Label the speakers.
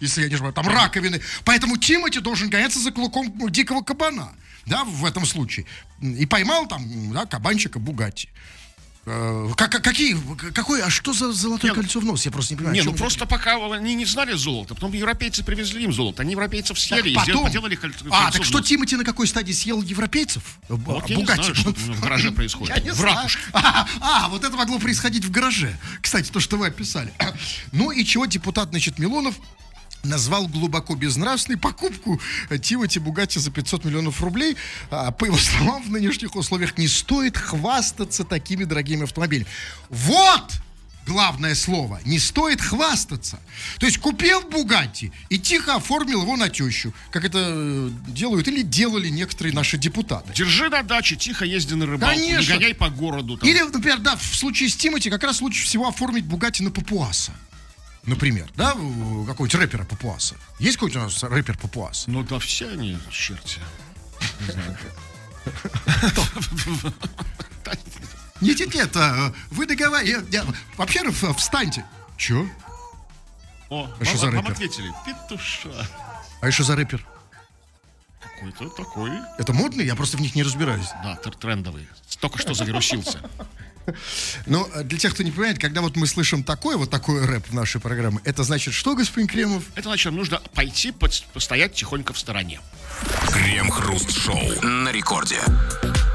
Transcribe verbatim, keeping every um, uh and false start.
Speaker 1: если я не знаю, там раковины. Поэтому Тимати должен гоняться за клыком дикого кабана, да, в этом случае. И поймал там, да, кабанчика Бугатти. Как, какие, какой, а что за золотое не, кольцо в нос? Я просто не понимаю.
Speaker 2: Не, ну просто пока они не знали золото, потом европейцы привезли им золото, они европейцев съели
Speaker 1: так,
Speaker 2: и
Speaker 1: потом...
Speaker 2: сделали кольцо.
Speaker 1: А, так что Тимати на какой стадии съел европейцев?
Speaker 2: Вот я Бугатти. Не знаю, что в гараже происходит.
Speaker 1: Я не в ракушке. А, а, вот это могло происходить в гараже. Кстати, то, что вы описали. Ну и чего депутат, значит, Милонов назвал глубоко безнравственной покупку Тимати Бугатти за пятьсот миллионов рублей. По его словам, в нынешних условиях не стоит хвастаться такими дорогими автомобилями. Вот главное слово. Не стоит хвастаться. То есть купил Бугатти и тихо оформил его на тещу, как это делают или делали некоторые наши депутаты.
Speaker 2: Держи на даче, тихо езди на рыбалку, конечно. Не гоняй по городу. Там.
Speaker 1: Или, например, да, в случае с Тимати как раз лучше всего оформить Бугатти на папуаса. Например, да, какого-нибудь рэпера папуаса. Есть какой-нибудь у нас рэпер папуас?
Speaker 2: Ну да, все они, черти. Не знаю.
Speaker 1: Нет, нет, нет, вы договариваете. Вообще, встаньте. Че?
Speaker 2: О, а что за рэпер? Вам ответили. Петуша.
Speaker 1: А что за рэпер?
Speaker 2: Какой-то такой.
Speaker 1: Это модный? Я просто в них не разбираюсь.
Speaker 2: Да, трендовый. Только что завирусился.
Speaker 1: Но для тех, кто не понимает, когда вот мы слышим такой вот такой рэп в нашей программе, это значит что, господин Кремов?
Speaker 2: Это значит, нужно пойти постоять тихонько в стороне.
Speaker 3: Крем-хруст-шоу на рекорде.